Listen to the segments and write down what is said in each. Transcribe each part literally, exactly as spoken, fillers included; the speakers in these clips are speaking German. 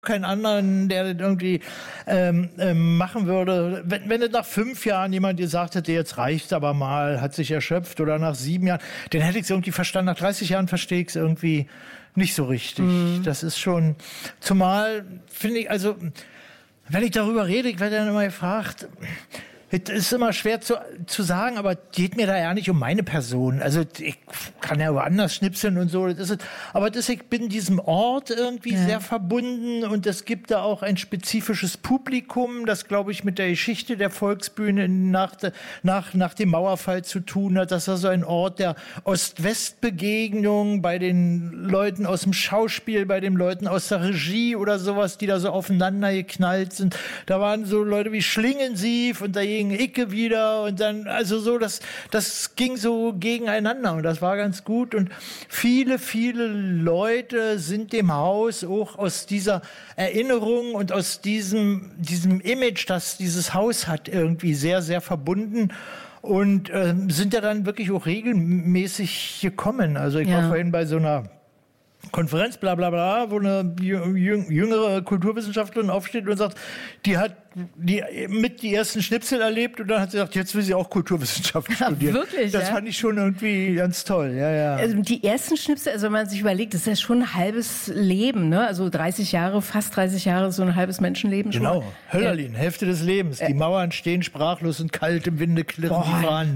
keinen anderen, der das irgendwie ähm, ähm, machen würde. Wenn, wenn nach fünf Jahren jemand gesagt hätte, jetzt reicht's aber mal, hat sich erschöpft, oder nach sieben Jahren, dann hätte ich es irgendwie verstanden. Nach dreißig Jahren verstehe ich es irgendwie nicht so richtig. Mhm. Das ist schon, zumal finde ich, also wenn ich darüber rede, ich werde dann immer gefragt, es ist immer schwer zu, zu sagen, aber geht mir da ja nicht um meine Person. Also ich kann ja woanders schnipseln und so. Das ist, aber das, ich bin diesem Ort irgendwie ja. sehr verbunden, und es gibt da auch ein spezifisches Publikum, das, glaube ich, mit der Geschichte der Volksbühne nach, nach, nach dem Mauerfall zu tun hat. Das war so ein Ort der Ost-West-Begegnung bei den Leuten aus dem Schauspiel, bei den Leuten aus der Regie oder sowas, die da so aufeinander geknallt sind. Da waren so Leute wie Schlingensief und da Icke wieder, und dann, also so, das, das ging so gegeneinander, und das war ganz gut, und viele, viele Leute sind dem Haus auch aus dieser Erinnerung und aus diesem, diesem Image, das dieses Haus hat, irgendwie sehr, sehr verbunden. Und äh, sind ja dann wirklich auch regelmäßig gekommen. Also ich ja. war vorhin bei so einer Konferenz, bla bla bla, wo eine jüngere Kulturwissenschaftlerin aufsteht und sagt, die hat die mit die ersten Schnipsel erlebt, und dann hat sie gesagt, jetzt will sie auch Kulturwissenschaft studieren. Ja, wirklich, das ja? fand ich schon irgendwie ganz toll. Ja, ja. Also die ersten Schnipsel, also wenn man sich überlegt, das ist ja schon ein halbes Leben, ne? Also dreißig Jahre, fast dreißig Jahre, so ein halbes Menschenleben schon. Genau, Höllerlin, ja. Hälfte des Lebens. Die Mauern stehen sprachlos und kalt, im Winde klirren die Fahnen.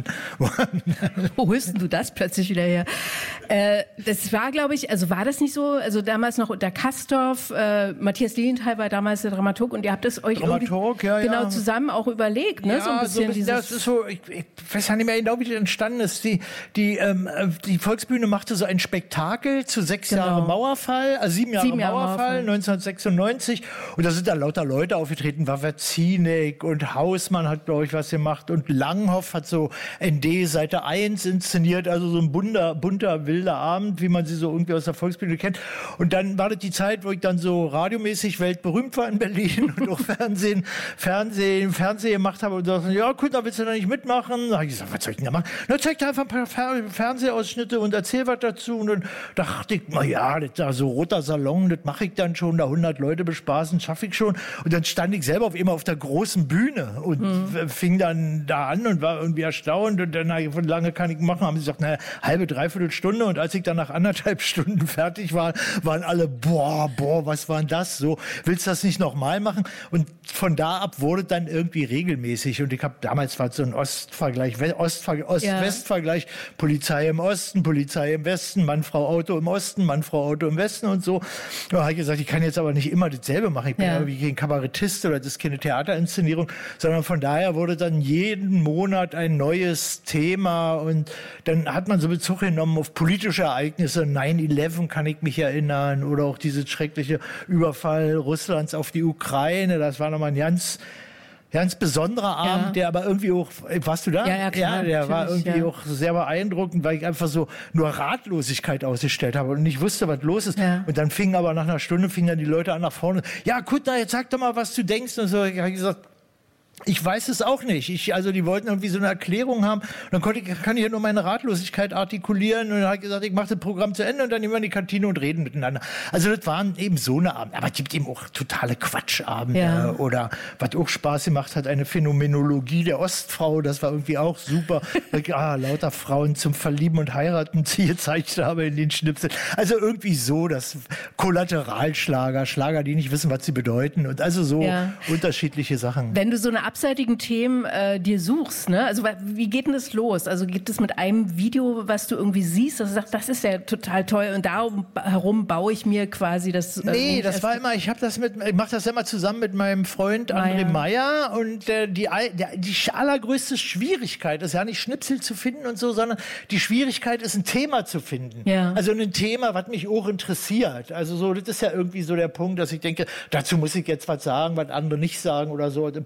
Wo holst denn du das plötzlich wieder her? Äh, das war, glaube ich, also war das nicht so, also damals noch unter Kastorf, äh, Matthias Lilienthal war damals der Dramaturg, und ihr habt es euch Dramaturg, ja, genau ja. zusammen auch überlegt, ne? Ja, so ein bisschen, so, dieses das ist so, ich, ich weiß ja nicht mehr genau, wie das entstanden ist. Die, die, ähm, die Volksbühne machte so ein Spektakel zu sechs genau. Jahren Mauerfall, also sieben Jahre, sieben Jahre Mauerfall, Mauerfall, neunzehnhundertsechsundneunzig. Und da sind da lauter Leute aufgetreten, Wawerzinek und Hausmann hat, glaube ich, was gemacht, und Langhoff hat so N D Seite eins inszeniert, also so ein bunter, bunter, wilder Abend, wie man sie so irgendwie aus der Volksbühne kennt. Und dann war das die Zeit, wo ich dann so radiomäßig weltberühmt war in Berlin und auch Fernsehen, Fernsehen, Fernsehen gemacht habe, und sagten, ja gut, da willst du da nicht mitmachen. Da habe ich gesagt, was soll ich denn da machen? Na, zeig dir einfach ein paar Fer- Fernsehausschnitte und erzähl was dazu. Und dann dachte ich, na ja, das da so roter Salon, das mache ich dann schon, da hundert Leute bespaßen, schaffe ich schon. Und dann stand ich selber auf immer auf der großen Bühne und mhm. fing dann da an und war irgendwie erstaunt, und dann, wie lange kann ich machen? Haben sie gesagt, naja, halbe, dreiviertel Stunde. Und als ich dann nach anderthalb Stunden fertig war, waren alle, boah, boah, was war denn das? So, willst du das nicht nochmal machen? Und von da ab wurde dann irgendwie regelmäßig, und ich habe damals war so ein Ostvergleich, Ostver- Ost-West-Vergleich, Polizei im Osten, Polizei im Westen, Mann, Frau, Auto im Osten, Mann, Frau, Auto im Westen und so. Da habe ich gesagt, ich kann jetzt aber nicht immer dasselbe machen. Ich bin ja irgendwie kein Kabarettist oder das ist keine Theaterinszenierung, sondern von daher wurde dann jeden Monat ein neues Thema, und dann hat man so Bezug genommen auf politische Ereignisse. neun elf kann ich mich erinnern, oder auch diese schreckliche Überfall Russlands auf die Ukraine. Das war nochmal ein ganz ganz besonderer Abend, ja. der aber irgendwie auch, warst du da? Ja, ja, klar, ja der war irgendwie ja. auch sehr beeindruckend, weil ich einfach so nur Ratlosigkeit ausgestellt habe und nicht wusste, was los ist. Ja. Und dann fingen aber nach einer Stunde fingen dann die Leute an nach vorne. Ja, Kuttner, jetzt sag doch mal, was du denkst. Und so, ich habe gesagt, ich weiß es auch nicht. Ich, also die wollten irgendwie so eine Erklärung haben. Und dann konnte ich, kann ich ja nur meine Ratlosigkeit artikulieren. Und dann habe ich gesagt, ich mache das Programm zu Ende, und dann nehmen wir in die Kantine und reden miteinander. Also das waren eben so eine Abend. Aber es gibt eben auch totale Quatschabende. Ja. Oder was auch Spaß gemacht hat, eine Phänomenologie der Ostfrau. Das war irgendwie auch super. ah, lauter Frauen zum Verlieben und Heiraten, die ich gezeigt habe in den Schnipseln. Also irgendwie so, das Kollateralschlager, Schlager, die nicht wissen, was sie bedeuten. Und also so ja. unterschiedliche Sachen. Wenn du so eine abseitigen Themen äh, dir suchst, ne? Also wie geht denn das los? Also gibt es mit einem Video, was du irgendwie siehst, dass du sagst, das ist ja total toll, und darum herum baue ich mir quasi das. Äh, nee, das war immer, ich habe das mit, ich mache das immer zusammen mit meinem Freund André Meyer, und äh, die, der, die allergrößte Schwierigkeit ist ja nicht Schnipsel zu finden und so, sondern die Schwierigkeit ist, ein Thema zu finden. Ja. Also ein Thema, was mich auch interessiert. Also so, das ist ja irgendwie so der Punkt, dass ich denke, dazu muss ich jetzt was sagen, was andere nicht sagen oder so. Im politischen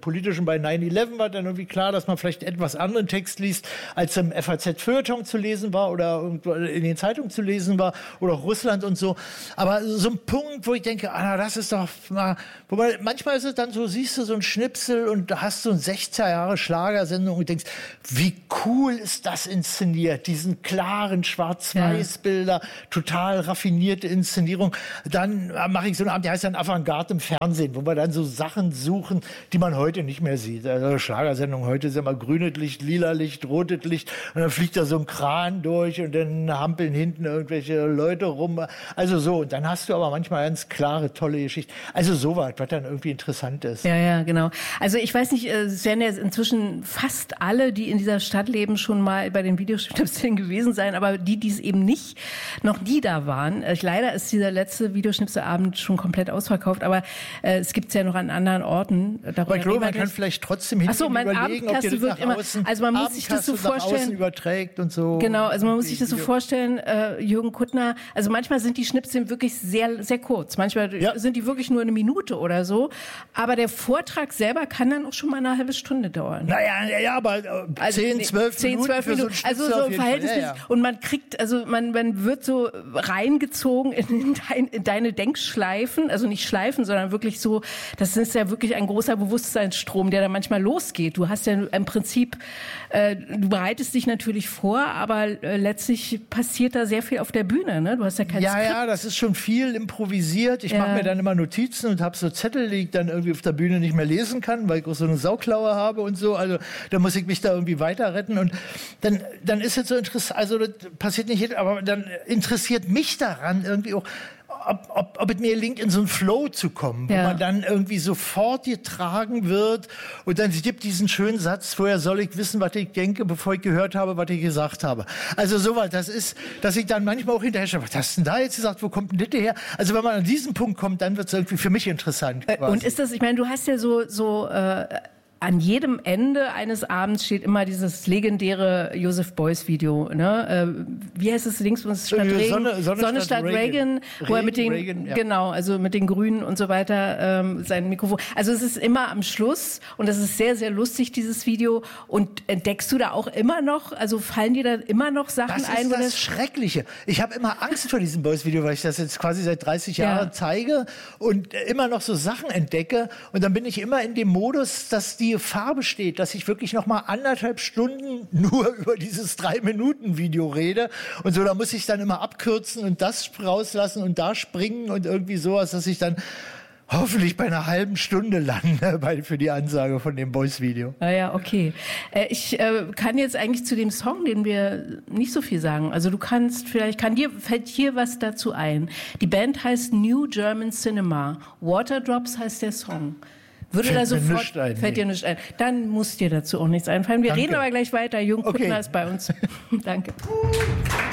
bei nine eleven war dann irgendwie klar, dass man vielleicht etwas anderen Text liest, als im F A Z-Feuilleton zu lesen war oder irgendwo in den Zeitungen zu lesen war oder auch Russland und so. Aber so ein Punkt, wo ich denke, ah, das ist doch mal, wobei manchmal ist es dann so, siehst du so ein Schnipsel und da hast du eine sechziger Jahre Schlagersendung und denkst, wie cool ist das inszeniert, diesen klaren Schwarz-Weiß-Bilder, ja. total raffinierte Inszenierung. Dann mache ich so einen Abend, der heißt dann Avantgarde im Fernsehen, wo wir dann so Sachen suchen, die man heute nicht mehr sieht. Also Schlagersendung heute ist immer grünes Licht, lila Licht, rotes Licht und dann fliegt da so ein Kran durch und dann hampeln hinten irgendwelche Leute rum. Also so, und dann hast du aber manchmal ganz klare, tolle Geschichten. Also sowas, was dann irgendwie interessant ist. Ja, ja, genau. Also ich weiß nicht, es werden ja inzwischen fast alle, die in dieser Stadt leben, schon mal bei den Videoschnipseln gewesen sein, aber die, die es eben nicht, noch nie da waren. Leider ist dieser letzte Videoschnipselabend schon komplett ausverkauft, aber äh, es gibt es ja noch an anderen Orten. Aber ich glaube, man kann vielleicht trotzdem hinten so, überlegen, ob dir das nach immer, außen, also man muss sich das so vorstellen, überträgt und so. Genau, also man muss sich das so vorstellen, äh, Jürgen Kuttner, also manchmal sind die Schnipsel wirklich sehr, sehr kurz. Manchmal ja. sind die wirklich nur eine Minute oder so. Aber der Vortrag selber kann dann auch schon mal eine halbe Stunde dauern. Naja, ja, ja, aber äh, also, zehn, zwölf zehn, Minuten zwölf Minuten. So also so verhältnismäßig. Ja, ja. Und man kriegt, also man, man wird so reingezogen in, dein, in deine Denkschleifen. Also nicht Schleifen, sondern wirklich so, das ist ja wirklich ein großer Bewusstseinsstrom, der da manchmal losgeht. Du hast ja im Prinzip, äh, du bereitest dich natürlich vor, aber äh, letztlich passiert da sehr viel auf der Bühne. Ne? Du hast ja kein Ja, Skript. ja, das ist schon viel improvisiert. Ich ja. mache mir dann immer Notizen und habe so Zettel, die ich dann irgendwie auf der Bühne nicht mehr lesen kann, weil ich auch so eine Sauklaue habe und so. Also da muss ich mich da irgendwie weiter retten. Und dann, dann ist es so interessant, also das passiert nicht jeder, aber dann interessiert mich daran irgendwie auch, Ob, ob, ob es mir gelingt, in so einen Flow zu kommen, wo ja. man dann irgendwie sofort getragen wird und dann gibt diesen schönen Satz, vorher soll ich wissen, was ich denke, bevor ich gehört habe, was ich gesagt habe. Also sowas, das ist, dass ich dann manchmal auch hinterher schaue, was hast du denn da jetzt gesagt, wo kommt denn das her? Also wenn man an diesen Punkt kommt, dann wird es irgendwie für mich interessant. Quasi. Und ist das, ich meine, du hast ja so, so äh an jedem Ende eines Abends steht immer dieses legendäre Joseph Beuys Video, ne? Äh, wie heißt es links? Statt Regen, Sonne, Sonne, Sonne statt Reagan, Reagan, wo er mit den, Reagan, ja. genau, also mit den Grünen und so weiter, ähm, sein Mikrofon. Also es ist immer am Schluss und das ist sehr, sehr lustig, dieses Video. Und entdeckst du da auch immer noch, also fallen dir da immer noch Sachen das ein? Das ist das, das Schreckliche. Ich habe immer Angst vor diesem Beuys Video, weil ich das jetzt quasi seit dreißig Jahren ja. zeige und immer noch so Sachen entdecke. Und dann bin ich immer in dem Modus, dass die Gefahr besteht, dass ich wirklich noch mal anderthalb Stunden nur über dieses drei-Minuten-Video rede und so, da muss ich dann immer abkürzen und das rauslassen und da springen und irgendwie sowas, dass ich dann hoffentlich bei einer halben Stunde lande bei, für die Ansage von dem Beuys-Video. Ah ja, okay. Äh, ich äh, kann jetzt eigentlich zu dem Song, den wir nicht so viel sagen. Also du kannst vielleicht, kann dir, fällt hier was dazu ein. Die Band heißt New German Cinema. Waterdrops heißt der Song. Würde fällt da sofort, ein, fällt nee. dir nicht ein. Dann muss dir dazu auch nichts einfallen. Wir Danke. reden aber gleich weiter. Jürgen Kuttner okay. ist bei uns. Danke.